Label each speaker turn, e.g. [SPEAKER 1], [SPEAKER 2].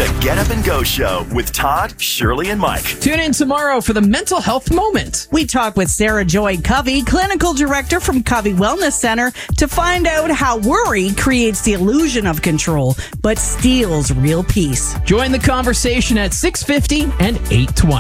[SPEAKER 1] The Get Up and Go Show with Todd, Shirley, and Mike.
[SPEAKER 2] Tune in tomorrow for the Mental Health Moment.
[SPEAKER 3] We talk with Sarah Joy Covey, clinical director from Covey Wellness Center, to find out how worry creates the illusion of control, but steals real peace.
[SPEAKER 2] Join the conversation at 6:50 and 8:20.